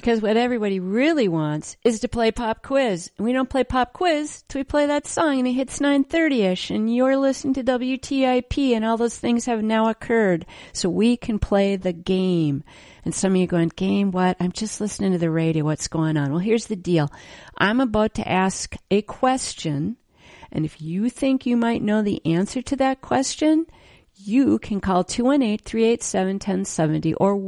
Because what everybody really wants is to play pop quiz. And we don't play pop quiz till we play that song and it hits 9:30ish and you're listening to WTIP and all those things have now occurred. So we can play the game. And some of you are going, game what? I'm just listening to the radio. What's going on? Well, here's the deal. I'm about to ask a question. And if you think you might know the answer to that question, you can call 218-387-1070 or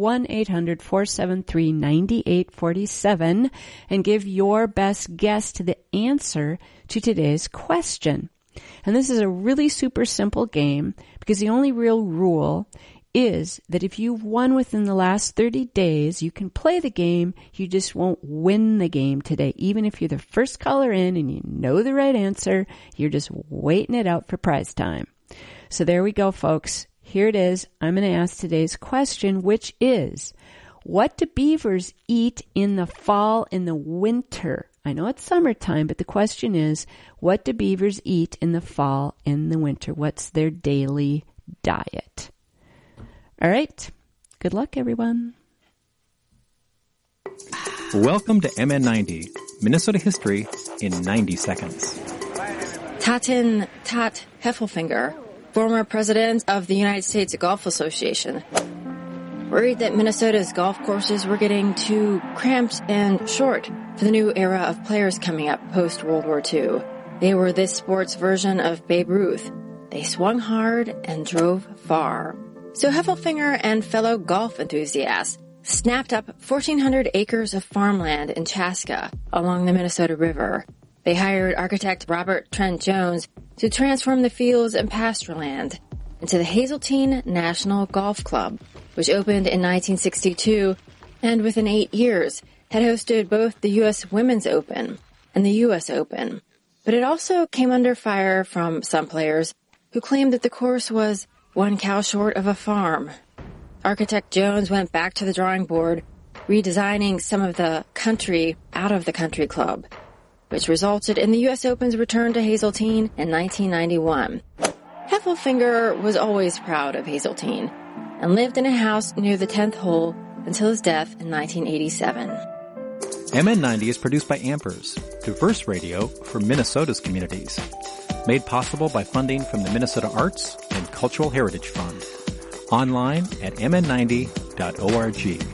1-800-473-9847 and give your best guess to the answer to today's question. And this is a really super simple game because the only real rule is that if you've won within the last 30 days, you can play the game. You just won't win the game today. Even if you're the first caller in and you know the right answer, you're just waiting it out for prize time. So there we go, folks. Here it is. I'm going to ask today's question, which is, what do beavers eat in the fall and the winter? I know it's summertime, but the question is, what do beavers eat in the fall and the winter? What's their daily diet? All right. Good luck, everyone. Welcome to MN90, Minnesota history in 90 seconds. Tatin Tat Heffelfinger, former president of the United States Golf Association, worried that Minnesota's golf courses were getting too cramped and short for the new era of players coming up post-World War II. They were this sport's version of Babe Ruth. They swung hard and drove far. So Heffelfinger and fellow golf enthusiasts snapped up 1,400 acres of farmland in Chaska along the Minnesota River. They hired architect Robert Trent Jones to transform the fields and pasture land into the Hazeltine National Golf Club, which opened in 1962 and within 8 years had hosted both the U.S. Women's Open and the U.S. Open. But it also came under fire from some players who claimed that the course was one cow short of a farm. Architect Jones went back to the drawing board, redesigning some of the country out of the country club, which resulted in the U.S. Open's return to Hazeltine in 1991. Heffelfinger was always proud of Hazeltine and lived in a house near the 10th hole until his death in 1987. MN90 is produced by Ampers, diverse radio for Minnesota's communities. Made possible by funding from the Minnesota Arts and Cultural Heritage Fund. Online at mn90.org.